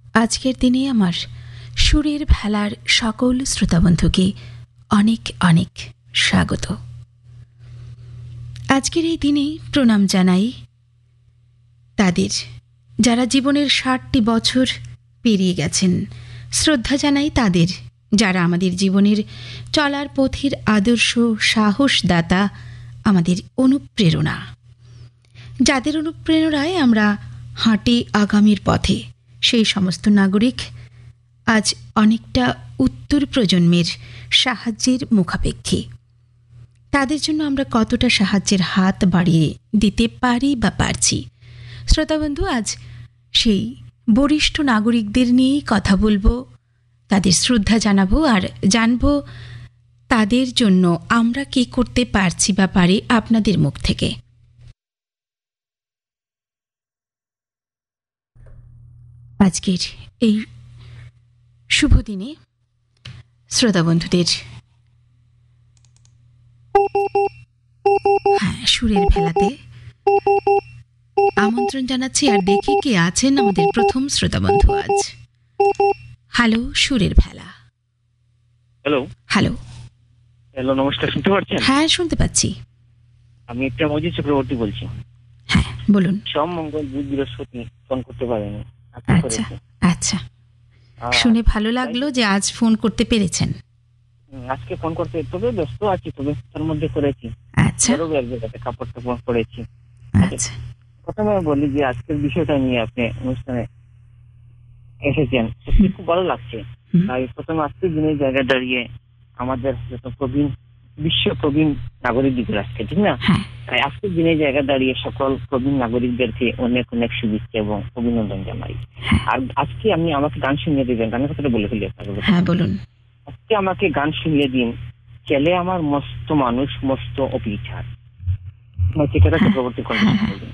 আজকের দিনে আমার সুরের ভেলার সকল শ্রোতাবন্ধুকে অনেক অনেক স্বাগত। আজকের এই দিনে প্রণাম জানাই তাদের যারা জীবনের ৬০টি বছর পেরিয়ে গেছেন, শ্রদ্ধা জানাই তাদের যারা আমাদের জীবনের চলার পথের আদর্শ সাহসদাতা, আমাদের অনুপ্রেরণা, যাদের অনুপ্রেরণায় আমরা হাঁটি আগামীর পথে। সেই সমস্ত নাগরিক আজ অনেকটা উত্তর প্রজন্মের সাহায্যের মুখাপেক্ষী। তাদের জন্য আমরা কতটা সাহায্যের হাত বাড়িয়ে দিতে পারি বা পারছি। শ্রোতাবন্ধু, আজ সেই বরিষ্ঠ নাগরিকদের নিয়েই কথা বলবো, তাদের শ্রদ্ধা জানাবো আর জানবো তাদের জন্য আমরা কী করতে পারছি বা পারি আপনাদের মুখ থেকে। আজকের এই শুভ দিনে শ্রোতাবন্ধুদের সুরের ভেলাতে আমন্ত্রণ জানাচ্ছি আর দেখি কে আছেন আমাদের প্রথম শ্রোতাবন্ধু আজ। হ্যালো, সুরের ভেলা। হ্যালো হ্যালো হ্যালো নমস্কার, শুনতে পাচ্ছেন? হ্যাঁ, শুনতে পাচ্ছি। আমি একটা মজিদ চক্রবর্তী বলছি। হ্যাঁ, বলুন। সোম, মঙ্গল, বুধ, বৃহস্পতি ফোন করতে পারেনি। আচ্ছা আচ্ছা, শুনে ভালো লাগলো যে আজ ফোন করতে পেরেছেন। আজকে ফোন করতে, তবে ব্যস্ত আছি, তবে তার মধ্যে করেছি। আচ্ছা কাপড় টাপড় পরেছি। আচ্ছা, প্রথমে বলি যে আজকের বিষয়টা নিয়ে আপনি অনুষ্ঠানে এসেছেন, খুব ভালো লাগছে। তাই প্রথমে আজকের দিনের জায়গায় দাঁড়িয়ে আমাদের যত প্রবীণ বিশ্ব প্রবীণ নাগরিক দিকে আসছে, ঠিক না? তাই আজকের দিনের জায়গায় দাঁড়িয়ে সকল প্রবীণ নাগরিকদেরকে অনেক অনেক শুভেচ্ছা এবং অভিনন্দন জানাই। আর আজকে আমি আমাকে গান শুনিয়ে দিবেন, গানের কথাটা বলে ফেলি আপনাকে। হ্যাঁ, বলুন। আজকে আমাকে গান শুনিয়ে দিন, ছেলে আমার মস্ত মানুষ মস্ত অবিচার, নচিকেতা চক্রবর্তী কণ্ঠে।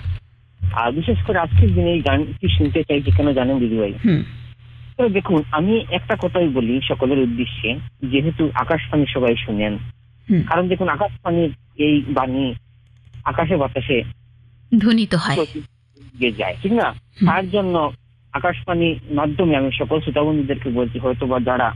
আর বিশেষ করে আজকের দিনে এই গানটি শুনতে চাইছি কেন জানেন দিদি ভাই? তো দেখুন, আমি একটা কথাই বলি সকলের উদ্দেশ্যে, যেহেতু আকাশবাণী সবাই শুনেন, কারণ দেখুন আকাশবাণীর এই বাণী আকাশে বাতাসে ধ্বনিত হয়, যায়, ঠিক না? তার জন্য আকাশবাণীর মাধ্যমে আমি সকল শ্রোতাবন্ধুদেরকে বলছি, হয়তোবা যারা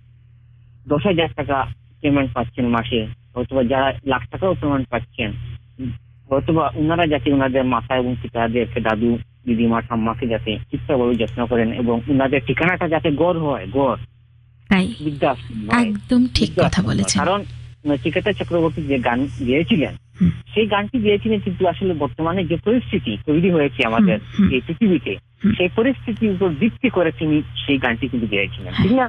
10,000 টাকা পেমেন্ট পাচ্ছেন মাসে, হয়তোবা যারা লাখ টাকাও পেমেন্ট পাচ্ছেন, হয়তোবা ওনারা যাতে ওনাদের মাতা এবং পিতাদেরকে, দাদু দিদিমা ঠাম্মাকে যাতে ঠিকঠাকভাবে যত্ন করেন এবং ওনাদের ঠিকানাটা যাতে গড় হয়, গড় বৃদ্ধাশ্রম। একদম ঠিক কথা বলেছেন। কারণ নচিকেতা চক্রবর্তী যে গান গেয়েছিলেন, সেই গানটি গেয়েছিলেন কিন্তু আসলে বর্তমানে যে পরিস্থিতি তৈরি হয়েছে আমাদের এই পৃথিবীতে, সেই পরিস্থিতির উপর ভিত্তি করে তিনি সেই গানটি কিন্তু গেয়েছিলেন, ঠিক না?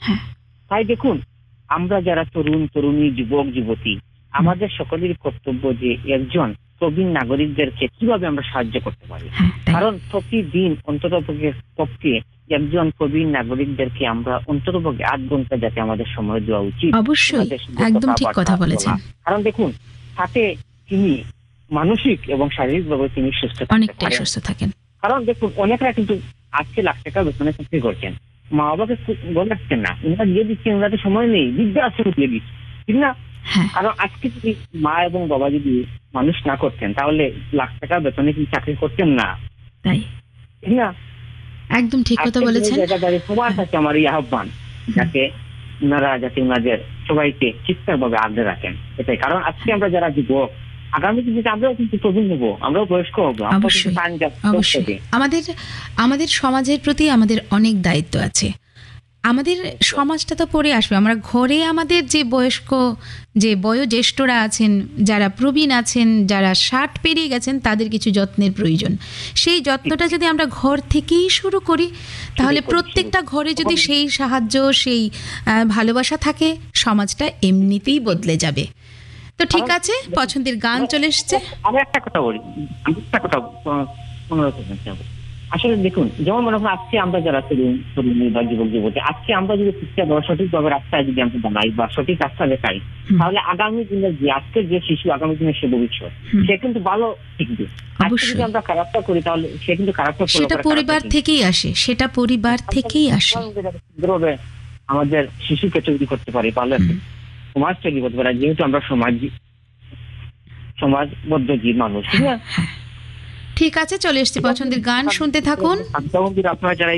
তাই দেখুন, আমরা যারা তরুণ তরুণী, যুবক যুবতী, আমাদের সকলের কর্তব্য যে একজন প্রবীণ নাগরিকদেরকে কিভাবে আমরা সাহায্য করতে পারি। কারণ প্রতিদিন অন্ততপক্ষে একজন প্রবীণ নাগরিকদেরকে আমরা অন্ততপক্ষে 8 ঘন্টা যাতে আমাদের সময় দেওয়া উচিত। অবশ্যই, একদম ঠিক কথা বলেছেন। কারণ দেখুন, তাতে তিনি মানসিক এবং শারীরিকভাবে তিনি অনেকটাই সুস্থ থাকেন। কারণ দেখুন, অনেকরা কিন্তু আজকে লাখ টাকা বেতনে চাকরি করছেন, মা বাবাকে বলে রাখছেন না, ওনারা দিয়ে দিচ্ছেন, ওনাদের সময় নেই, বৃদ্ধাশ্রম দিয়ে দিচ্ছে, ঠিক না? কারণ আজকে যদি মা এবং বাবা যদি মানুষ না করতেন, তাহলে লাখ টাকা বেতনে কি চাকরি করতেন না? তাই, ঠিক না? একদম ঠিক কথা বলেছেন। সবার কাছে আমার এই আহ্বান, যাতে ওনারা যাতে ওনাদের সবাইকে ঠিকঠাকভাবে আগলে রাখেন, এটাই। কারণ আজকে আমরা যারা যুবক, আগামী দিনে আমরাও কিন্তু প্রবীণ হবো, আমরাও বয়স্ক হবো। অবশ্যই আমাদের সমাজের প্রতি আমাদের অনেক দায়িত্ব আছে। আমাদের সমাজটা তো পড়ে আসবে, আমরা ঘরে আমাদের যে বয়স্ক, যে বয়োজ্যেষ্ঠরা আছেন, যারা প্রবীণ আছেন, যারা 60 পেরিয়ে গেছেন, তাদের কিছু যত্নের প্রয়োজন। সেই যত্নটা যদি আমরা ঘর থেকেই শুরু করি, তাহলে প্রত্যেকটা ঘরে যদি সেই সাহায্য, সেই ভালোবাসা থাকে, সমাজটা এমনিতেই বদলে যাবে। তো ঠিক আছে, পছন্দের গান চলে এসছে। আমি একটা কথা বলি, আসলে দেখুন, যেমন মনে হয় আজকে আমরা যারা তরুণী বা যুবক যুবতী, আজকে আমরা যদি সঠিকভাবে রাস্তায় যদি আমরা দাঁড়াই বা সঠিক রাস্তা দেখাই, তাহলে আগামী দিনের যে আজকের যে শিশু, আগামী দিনের সে ভবিষ্যৎ, সে কিন্তু ভালো শিখবে। যদি আমরা খারাপটা করি, তাহলে সে কিন্তু খারাপটা, সেটা পরিবার থেকেই আসে, সেটা পরিবার থেকেই আসে। আমাদের শিশুকে তৈরি করতে পারি, ভালো সমাজ তৈরি করতে পারি, যেহেতু আমরা সমাজবদ্ধ জীব মানুষ, ঠিক না? ঠিক আছে, চলে এসছি পছন্দের গান, শুনতে থাকুন। আপনারা যারা